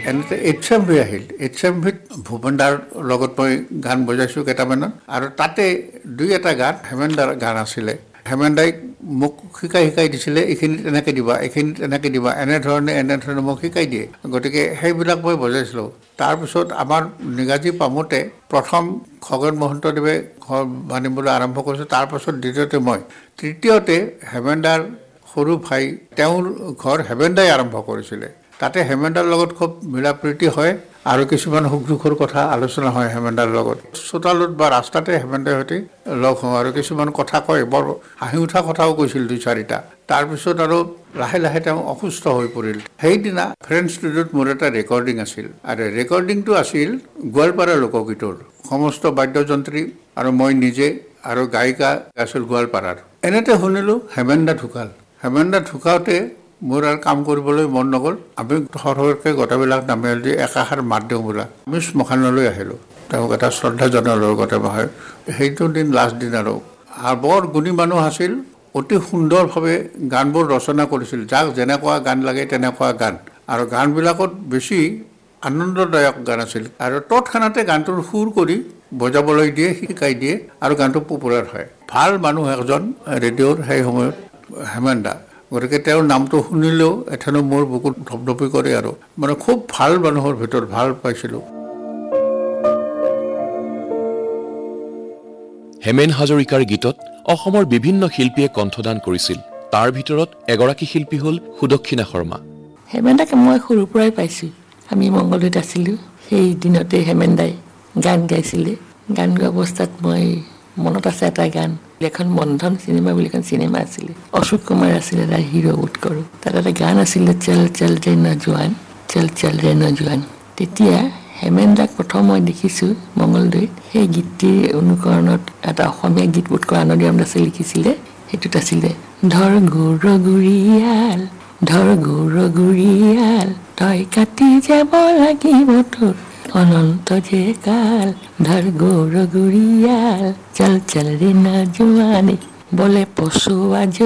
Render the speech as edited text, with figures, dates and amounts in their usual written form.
এনেতে HMV আহিল। HMVত ভূপেনদাৰ লগত মই গান বজাইছোঁ কেইটামানত, আৰু তাতে দুই এটা গান হেমেনদাৰ গান আছিলে। হেমেনদাই মোক শিকাই দিছিলে, এইখিনিত এনেকৈ দিবা, এইখিনিত এনেকৈ দিবা, এনেধৰণে মোক শিকাই দিয়ে। গতিকে সেইবিলাক মই বজাইছিলোঁ। তাৰপিছত আমাৰ নিগাজী পামোতে প্ৰথম খগেন মহন্তদেৱে ঘৰ বান্ধিবলৈ আৰম্ভ কৰিছিল, তাৰপাছত দ্বিতীয়তে মই, তৃতীয়তে হেমেনদাৰ সৰু ভাই, তেওঁৰ ঘৰ হেমেনদাই আৰম্ভ কৰিছিলে। তাতে হেমেনদাৰ লগত খুব মিলা প্ৰীতি হয় আৰু কিছুমান সুখ দুখৰ কথা আলোচনা হয় হেমেনদাৰ লগত। চোতালত বা ৰাস্তাতে হেমেনদাৰ সৈতে লগ হওঁ আৰু কিছুমান কথা কয়, বৰ হাঁহি উঠা কথাও কৈছিল দুই চাৰিটা। তাৰপিছত আৰু লাহে লাহে তেওঁ অসুস্থ হৈ পৰিল। সেইদিনা ফ্ৰেণ্ড ষ্টুডিঅ'ত মোৰ এটা ৰেকৰ্ডিং আছিল, আৰু ৰেকৰ্ডিংটো আছিল গোৱালপাৰা লোকগীতৰ। সমস্ত বাদ্যযন্ত্ৰী আৰু মই নিজে আৰু গায়িকা আছিল গোৱালপাৰাৰ। এনেতে শুনিলোঁ হেমেনদা ঢুকাল। হেমেনদা ঢুকাওঁতে মোৰ আৰু কাম কৰিবলৈ মন নগ'ল। আমি সৰহকৈ গোটেইবিলাক নামি দি একাষাৰ মাত দিওঁ বোলা। আমি শ্মশানলৈ আহিলোঁ, তেওঁক এটা শ্ৰদ্ধা জনালোঁ গোটেই মাহে। সেইটো দিন লাষ্ট দিন আৰু বৰ গুণী মানুহ আছিল। অতি সুন্দৰভাৱে গানবোৰ ৰচনা কৰিছিল, যাক যেনেকুৱা গান লাগে তেনেকুৱা গান, আৰু গানবিলাকত বেছি আনন্দদায়ক গান আছিল। আৰু তৎক্ষণাতে গানটোৰ সুৰ কৰি বজাবলৈ দিয়ে, শিকাই দিয়ে, আৰু গানটো পপুলাৰ হয়। ভাল মানুহ এজন ৰেডিঅ'ৰ সেই সময়ত হেমেনদা। গতিকে তেওঁৰ নামটো শুনিলেও এথেনো মোৰ বুকুত ধপধপি কৰে, আৰু মানে খুব ভাল মানুহৰ ভিতৰত ভাল পাইছিলোঁ। হেমেন হাজৰিকাৰ গীতত অসমৰ বিভিন্ন শিল্পীয়ে কণ্ঠদান কৰিছিল। তাৰ ভিতৰত এগৰাকী শিল্পী হ'ল সুদক্ষিণা শৰ্মা। হেমেনদাক মই সৰুৰ পৰাই পাইছোঁ। আমি মংগলদৈত আছিলোঁ, সেই দিনতে হেমেনদাই গান গাইছিলে। গান গোৱা অৱস্থাত মই মনত আছে এটা গান, এখন বন্ধন চিনেমা বুলি এখন চিনেমা আছিলে, অশোক কুমাৰ আছিলে তাৰ হিৰ' বোধ কৰোঁ। তাত এটা গান আছিলে, চল চল ৰে নজোৱান, চল চল ৰে নজোৱান। তেতিয়া হেমেনদাক প্ৰথম মই দেখিছোঁ মংগলদৈত। সেই গীতটিৰ অনুকৰণত এটা অসমীয়া গীত বোধ কৰা আনন্দৰাম দাসে লিখিছিলে। সেইটোত আছিলে, ধৰ গৌৰ গুৰিয়াল, ধৰ গৌৰ গুৰিয়াল, তই কাটি যাব লাগিব তোৰ অনন্ত যে কাল, ধৰ গৌৰ গুৰিয়াল, চল চল ৰে নজোৱান, বলে পচোৱা